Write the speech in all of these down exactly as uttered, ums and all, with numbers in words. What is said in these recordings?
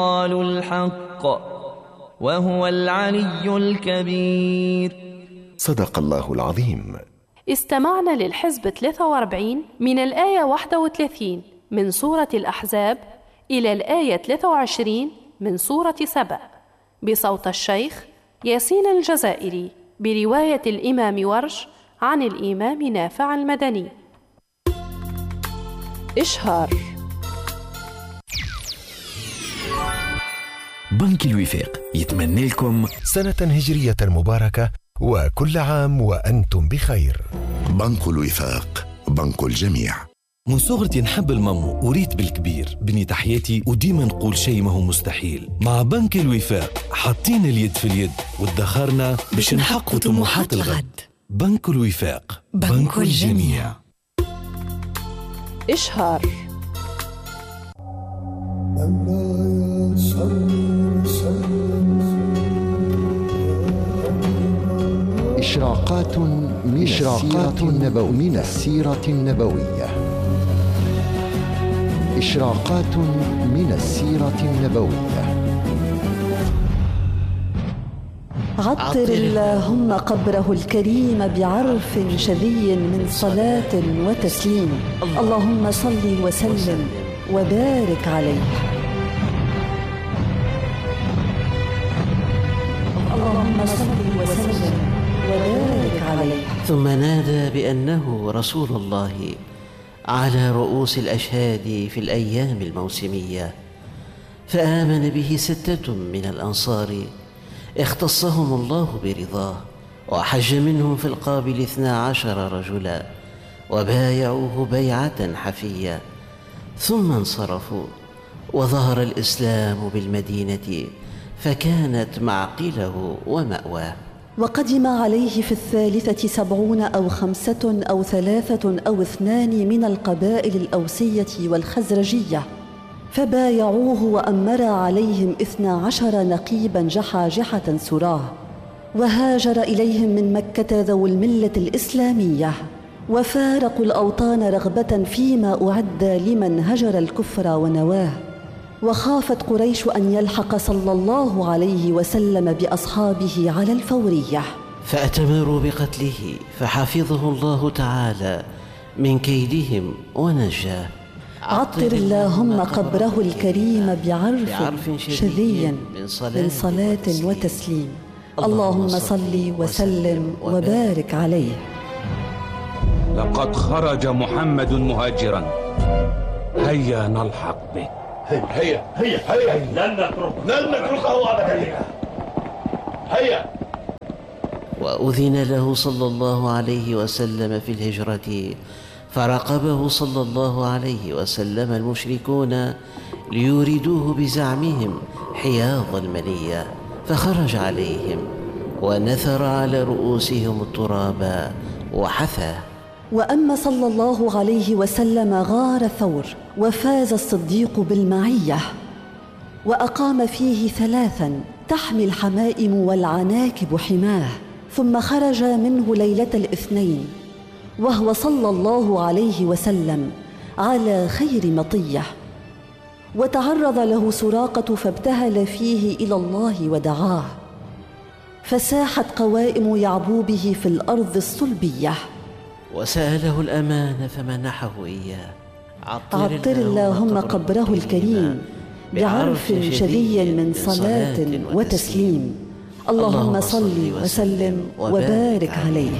قالوا الحق وهو العلي الكبير. صدق الله العظيم. استمعنا للحزب ثلاثة وأربعين من الآية واحد وثلاثين من سورة الأحزاب إلى الآية ثلاثة وعشرين من سورة سبأ بصوت الشيخ ياسين الجزائري برواية الإمام ورش عن الإمام نافع المدني. إشهار. بنك الوفاق يتمنى لكم سنة هجرية مباركة وكل عام وأنتم بخير. بنك الوفاق، بنك الجميع. من صغرتي نحب المامو وريت بالكبير، بني تحياتي وديما نقول شيء ما هو مستحيل. مع بنك الوفاق حاطين اليد في اليد وادخرنا باش نحققوا طموحات الغد. بنك الوفاق، بنك, بنك الجميع. إشهار. إشراقات من إشراقات النبوية من السيرة النبوية. إشراقات من السيرة النبوية. عطر اللهم قبره الكريم بعرف شذي من صلاة وتسليم. اللهم صل وسلم وبارك عليه. اللهم صل وسلم وبارك عليه. ثم نادى بأنه رسول الله على رؤوس الأشهاد في الأيام الموسمية، فآمن به ستة من الأنصار اختصهم الله برضاه، وحج منهم في القابل اثنا عشر رجلا وبايعوه بيعة حفية، ثم انصرفوا وظهر الإسلام بالمدينة فكانت معقله ومأواه. وقدم عليه في الثالثة سبعون أو خمسة أو ثلاثة أو اثنان من القبائل الأوسية والخزرجية، فبايعوه وأمر عليهم اثنا عشر نقيبا جحاجحة سراه، وهاجر إليهم من مكة ذو الملة الإسلامية، وفارقوا الأوطان رغبة فيما أعد لمن هجر الكفر ونواه. وخافت قريش أن يلحق صلى الله عليه وسلم بأصحابه على الفورية، فأتمروا بقتله، فحفظه الله تعالى من كيدهم ونجاه. عطر اللهم قبره الكريم بعرف شذي من صلاة وتسليم. اللهم صل وسلم وبارك عليه. لقد خرج محمد مهاجرا، هيا نلحق به. هيا هيا هيا لن نتركه لن نتركه أبدا. هيا. وأذن له صلى الله عليه وسلم في الهجرة، فرقبه صلى الله عليه وسلم المشركون ليريدوه بزعمهم حياض المنية، فخرج عليهم ونثر على رؤوسهم التراب وحثاه. وأما صلى الله عليه وسلم غار ثور، وفاز الصديق بالمعية، وأقام فيه ثلاثا تحمي الحمائم والعناكب حماه، ثم خرج منه ليلة الاثنين وهو صلى الله عليه وسلم على خير مطية، وتعرض له سراقة فابتهل فيه إلى الله ودعاه، فساحت قوائم يعبوبه في الأرض الصلبية، وسأله الأمان فمنحه إياه. عطر اللهم قبره الكريم بعرف شذي من صلاة وتسليم. اللهم صل وسلم وبارك عليه.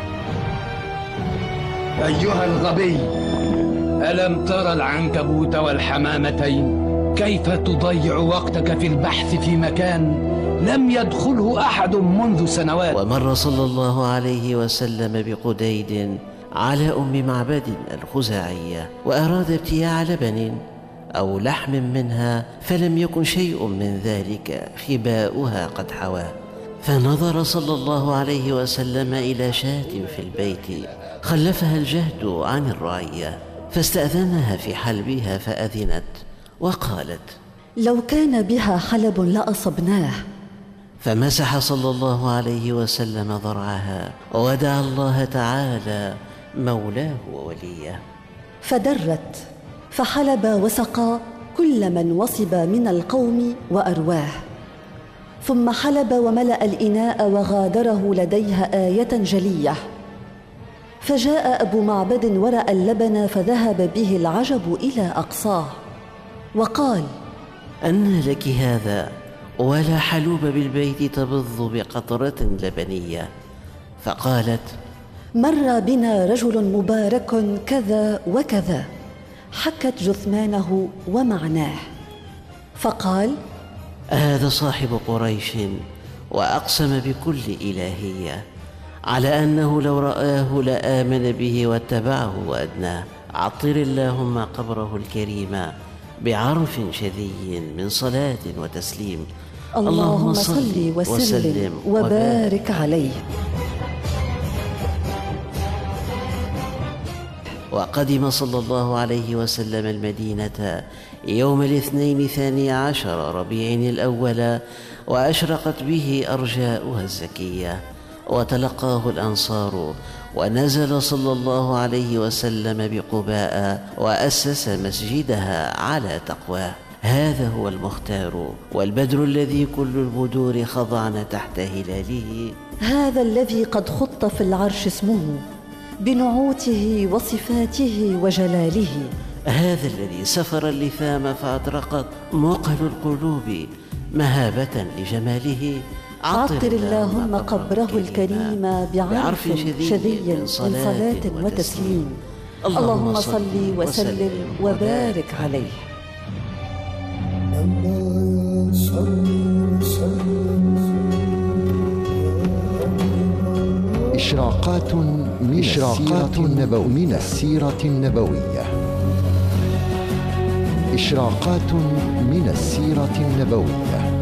أيها الغبي، ألم ترى العنكبوت والحمامتين كيف تضيع وقتك في البحث في مكان لم يدخله أحد منذ سنوات؟ ومر صلى الله عليه وسلم بقديد على أم معبد الخزاعية، وأراد ابتياع لبن أو لحم منها، فلم يكن شيء من ذلك خباؤها قد حواه، فنظر صلى الله عليه وسلم إلى شاة في البيت خلفها الجهد عن الرعية، فاستأذنها في حلبها فأذنت وقالت: لو كان بها حلب لأصبناه. فمسح صلى الله عليه وسلم ضرعها ودعا الله تعالى مولاه ووليه، فدرت فحلب وسقى كل من وصب من القوم وأرواه، ثم حلب وملأ الإناء وغادره لديها آية جلية. فجاء أبو معبد ورأى اللبن فذهب به العجب إلى أقصاه وقال: أن لك هذا ولا حلوب بالبيت تبض بقطرة لبنية؟ فقالت: مر بنا رجل مبارك كذا وكذا، حكت جثمانه ومعناه. فقال: هذا صاحب قريش، وأقسم بكل إلهية على أنه لو رآه لآمن به واتبعه وأدناه. عطر اللهم قبره الكريم بعرف شذي من صلاة وتسليم. اللهم صل وسلم وبارك عليه. وقدم صلى الله عليه وسلم المدينة يوم الاثنين ثاني عشر ربيع الأول، وأشرقت به أرجاؤها الزكية، وتلقاه الأنصار، ونزل صلى الله عليه وسلم بقباء وأسس مسجدها على تقواه. هذا هو المختار والبدر الذي كل البدور خضعن تحت هلاله. هذا الذي قد خط في العرش اسمه بنعوته وصفاته وجلاله. هذا الذي سفر اللثام فأطرقت معقل القلوب مهابة لجماله. عطر اللهم قبره الكريم بعرف شذي من صلاة وتسليم. اللهم صل وسلم وبارك عليه. إشراقات من إشراقات النبوية من السيرة النبوية. إشراقات من السيرة النبوية.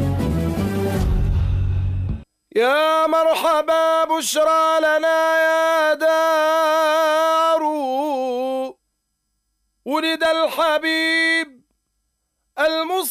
يا مرحبا بشرى لنا يا دار، ولد الحبيب المصطفى